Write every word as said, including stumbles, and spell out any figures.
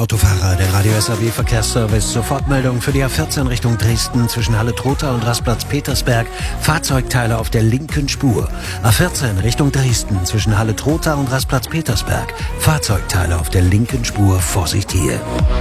Autofahrer, der Radio S A W Verkehrsservice. Sofortmeldung für die A vierzehn Richtung Dresden zwischen Halle-Trotha und Rastplatz Petersberg. Fahrzeugteile auf der linken Spur. A vierzehn Richtung Dresden zwischen Halle-Trotha und Rastplatz Petersberg. Fahrzeugteile auf der linken Spur. Vorsicht hier.